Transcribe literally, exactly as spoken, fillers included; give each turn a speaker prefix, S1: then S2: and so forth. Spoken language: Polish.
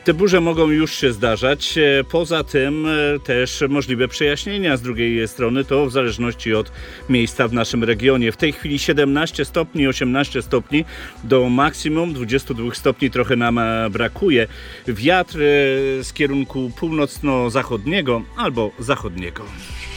S1: Te burze mogą już się zdarzać. Poza tym też możliwe przejaśnienia z drugiej strony, to w zależności od miejsca w naszym regionie. W tej chwili siedemnaście stopni, osiemnaście stopni, do maksimum dwudziestu dwóch stopni trochę nam brakuje. Wiatr z kierunku północno-zachodniego albo zachodniego.